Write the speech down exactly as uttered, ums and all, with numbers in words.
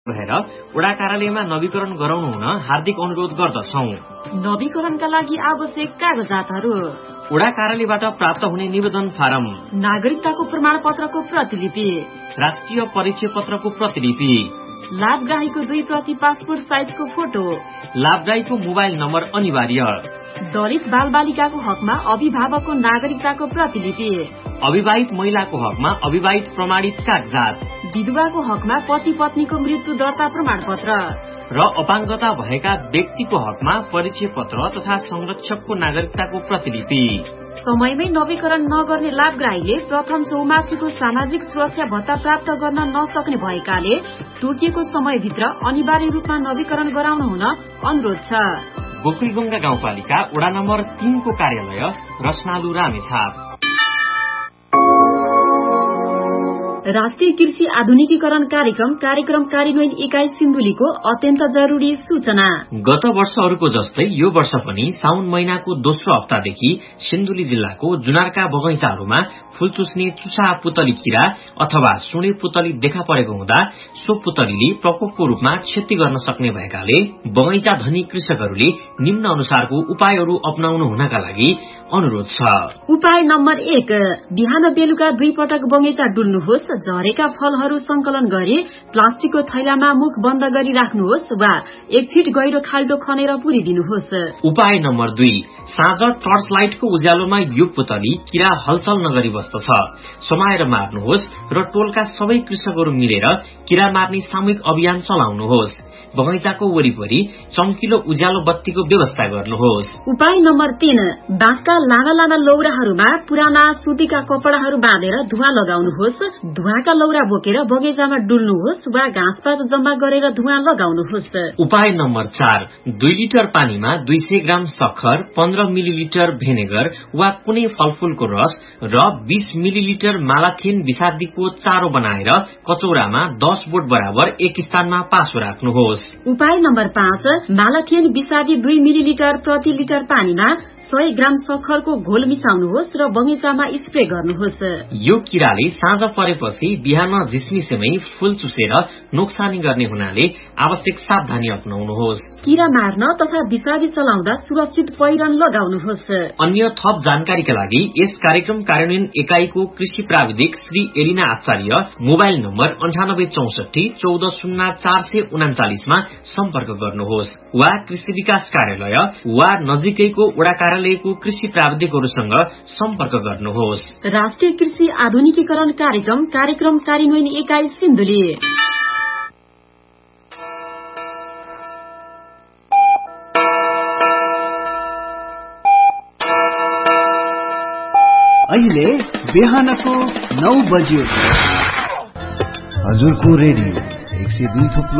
भएर वडा कार्यालयमा नवीकरण गराउनु हुन हार्दिक अनुरोध गर्दछौं। नवीकरणका लागि आवश्यक कागजातहरू: वडा कार्यालयबाट प्राप्त हुने निवेदन फारम, नागरिकताको प्रमाण पत्रको प्रतिलिपि, राष्ट्रिय परिचय पत्रको प्रतिलिपि, लाभग्राहीको दुई प्रति पासपोर्ट साइजको फोटो, लाभग्राहीको मोबाइल नम्बर अनिवार्य, दलित बाल बालिकाको हकमा अभिभावकको नागरिकताको प्रतिलिपि, अविवाहित महिलाको हकमा अविवाहित प्रमाणित कागजात, विधवाको हकमा पति पत्नीको मृत्यु दर्ता प्रमाण पत्र र अपाङ्गता भएका व्यक्तिको हकमा परिचय पत्र तथा संरक्षकको नागरिकताको प्रतिलिपि। समयमै नवीकरण नगर्ने लाभग्राहीले प्रथम चौमासीको सामाजिक सुरक्षा भत्ता प्राप्त गर्न नसक्ने भएकाले तोकिएको समयभित्र अनिवार्य रूपमा नवीकरण गराउनु हुन अनुरोध छ। गोकुलगंगा गाउँपालिका वडा नम्बर तीन को कार्यालय रसनालु रामेछाप। राष्ट्रिय कृषि आधुनिकीकरण कार्यक्रम कार्यक्रम कार्यान्वयन इकाई सिन्धुलीको अत्यन्त जरूरी सूचना। गत वर्षहरूको जस्तै यो वर्ष पनि साउन महिनाको दोस्रो हप्तादेखि सिन्धुली जिल्लाको जुनारका बगैँचाहरूमा फूल चुस्ने चुसा पुतली किरा अथवा सुने पुतली देखा परेको हुँदा सो पुतलीले प्रकोपको रूपमा क्षति गर्न सक्ने भएकाले बगैँचा धनी कृषकहरूले निम्न अनुसारको उपायहरू अपनाउनु हुनका लागि अनुरोध छ। उपाय नम्बर एक, बिहान बेलुका दुई पटक बगैँचा डुल्नुहोस्। झरेका फलहरू संकलन गरी प्लास्टिकको थैलामा मुख बन्द गरी राख्नुहोस् वा एक फिट गहिरो खाल्डो खनेर पुरिदिनुहोस्। उपाय नम्बर दुई, साँझ टर्च लाइटको उज्यालोमा यो पुतली किरा हलचल नगरी बस्दछ समाएर मार्नुहोस् र टोलका सबै कृषकहरू मिलेर किरा मार्ने सामूहिक अभियान चलाउनुहोस्। बगैँचाको वरिपरि चम्किलो उज्यालो बत्तीको व्यवस्था गर्नुहोस्। उपाय नम्बर तीन, बाँसका लाना लाना लौराहरूमा पुराना सुतीका कपडाहरू बाँधेर धुवाँ लगाउनुहोस्। धुवाँका लौरा बोकेर बगैँचामा डुल्नुहोस् वा घाँसपात जम्मा गरेर धुवाँ लगाउनुहोस्। उपाय नम्बर चार, दुई लिटर पानीमा दुई सय ग्राम सक्खर, पन्ध्र मिलिलिटर भेनेगर वा कुनै फलफूलको रस र बीस मिलिलिटर मालाथिन विषादीको चारो बनाएर कचौरामा दस बोट बराबर एक स्थानमा पासो राख्नुहोस्। उपाय नम्बर पाँच, मालाथियन विषादी दुई मिलिलिटर प्रति लिटर पानीमा सय ग्राम सक्खरको घोल मिसाउनुहोस् र बगैँचामा स्प्रे गर्नुहोस्। यो किराले साँझ परेपछि बिहान झिसमिसेमै फूल चुसेर नोक्सानी गर्ने हुनाले आवश्यक सावधानी अपनाउनुहोस्। किरा मार्न तथा विषादी चलाउँदा सुरक्षित पहिरन लगाउनुहोस्। अन्य थप जानकारीका लागि यस कार्यक्रम कार्यान्वयन एकाईको कृषि प्राविधिक श्री एलिना आचार्य मोबाइल नम्बर अन्ठानब्बे चौसठी चौध शून्य चार सय उनाचालिसमा सम्पर्क गर्नुहोस् वा कृषि विकास कार्यालय वा नजिकैको वडा कार्यालयको कृषि प्राविधिकहरूसँग सम्पर्क गर्नुहोस्। राष्ट्रिय कृषि आधुनिकीकरण कार्यक्रम कार्यक्रम कार्यान्वयन एकाई सिन्धुली। अहिले बिहानको नौ बज्यो। हजुरको रेडियो एक सय दुई थुप्रो